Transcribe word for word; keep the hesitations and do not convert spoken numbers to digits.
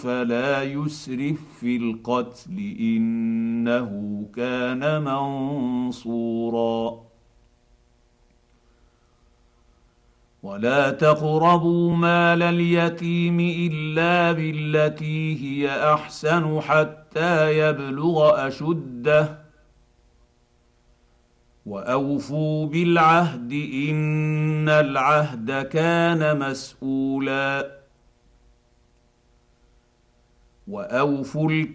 فلا يسرف في القتل انه كان منصورا. ولا تقربوا مال اليتيم الا بالتي هي احسن حتى يبلغ اشده، واوفوا بالعهد ان العهد كان مسؤولا. واوفوا